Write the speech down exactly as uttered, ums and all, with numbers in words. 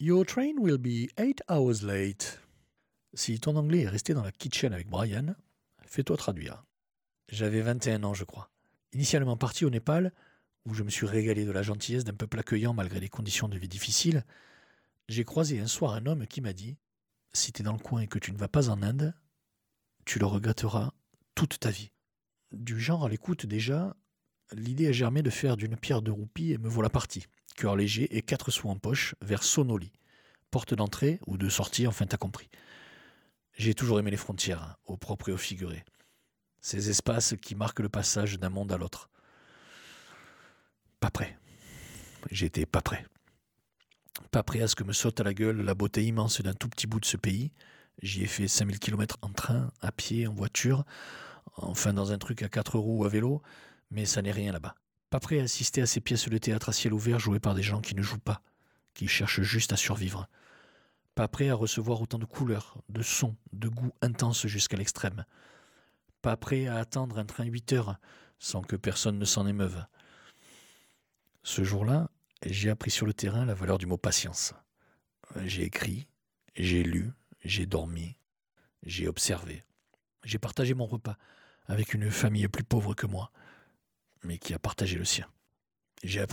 Your train will be eight hours late. Si ton anglais est resté dans la kitchen avec Brian, fais-toi traduire. J'avais vingt et un ans, je crois. Initialement parti au Népal, où je me suis régalé de la gentillesse d'un peuple accueillant malgré les conditions de vie difficiles, j'ai croisé un soir un homme qui m'a dit « Si t'es dans le coin et que tu ne vas pas en Inde, tu le regretteras toute ta vie. » Du genre à l'écoute déjà, l'idée a germé de faire d'une pierre deux roupies et me voilà parti. Cœur léger et quatre sous en poche, vers Sonoli. Porte d'entrée ou de sortie, enfin t'as compris. J'ai toujours aimé les frontières, hein, au propre et au figuré. Ces espaces qui marquent le passage d'un monde à l'autre. Pas prêt. J'étais pas prêt. Pas prêt à ce que me saute à la gueule la beauté immense d'un tout petit bout de ce pays. J'y ai fait cinq mille kilomètres en train, à pied, en voiture, enfin dans un truc à quatre roues ou à vélo, mais ça n'est rien là-bas. Pas prêt à assister à ces pièces de théâtre à ciel ouvert jouées par des gens qui ne jouent pas, qui cherchent juste à survivre. Pas prêt à recevoir autant de couleurs, de sons, de goûts intenses jusqu'à l'extrême. Pas prêt à attendre un train huit heures sans que personne ne s'en émeuve. Ce jour-là, j'ai appris sur le terrain la valeur du mot patience. J'ai écrit, j'ai lu, j'ai dormi, j'ai observé. J'ai partagé mon repas avec une famille plus pauvre que moi, mais qui a partagé le sien. J'ai appris